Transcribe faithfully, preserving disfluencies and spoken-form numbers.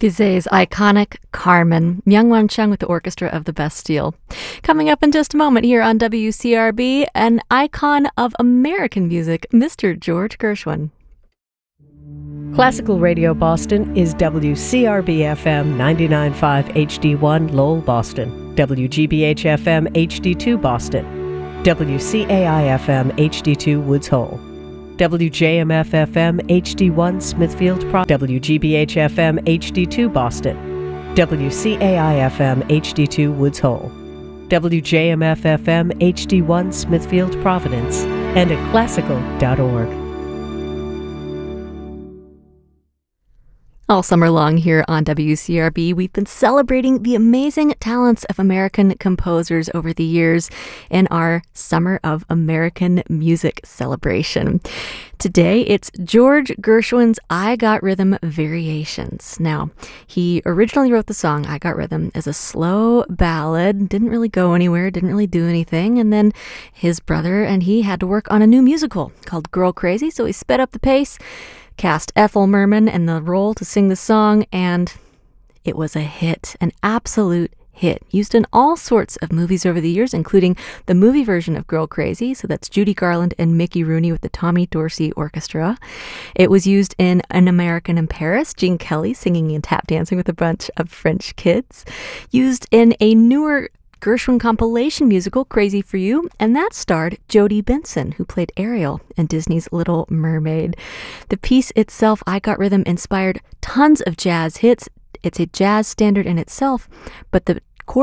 Bizet's iconic Carmen, Myung-Whun Chung with the Orchestra of the Bastille. Coming up in just a moment here on W C R B, an icon of American music, Mister George Gershwin. Classical Radio Boston is W C R B F M ninety-nine point five H D one Lowell, Boston, W G B H F M H D two Boston, W C A I F M H D two Woods Hole, W J M F F M H D one Smithfield Pro, W G B H F M H D two Boston, W C A I F M H D two Woods Hole, W J M F F M H D one Smithfield Providence, and at classical dot org. All summer long here on W C R B, we've been celebrating the amazing talents of American composers over the years in our Summer of American Music celebration. Today, it's George Gershwin's I Got Rhythm Variations. Now, he originally wrote the song I Got Rhythm as a slow ballad, didn't really go anywhere, didn't really do anything, and then his brother and he had to work on a new musical called Girl Crazy, so he sped up the pace, cast Ethel Merman in the role to sing the song, and it was a hit, an absolute hit. Used in all sorts of movies over the years, including the movie version of Girl Crazy, so that's Judy Garland and Mickey Rooney with the Tommy Dorsey Orchestra. It was used in An American in Paris, Gene Kelly singing and tap dancing with a bunch of French kids. Used in a newer Gershwin compilation musical, Crazy for You, and that starred Jodie Benson, who played Ariel in Disney's Little Mermaid. The piece itself, I Got Rhythm, inspired tons of jazz hits. It's a jazz standard in itself, but the